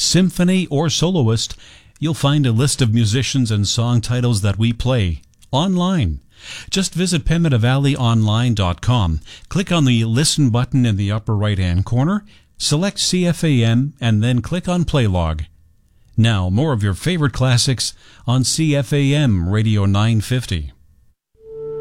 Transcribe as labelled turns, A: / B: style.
A: symphony, or soloist, you'll find a list of musicians and song titles that we play online. Just visit PemidavalleyOnline.com, click on the Listen button in the upper right-hand corner, select CFAM, and then click on Play Log. Now, more of your favorite classics on CFAM Radio 950.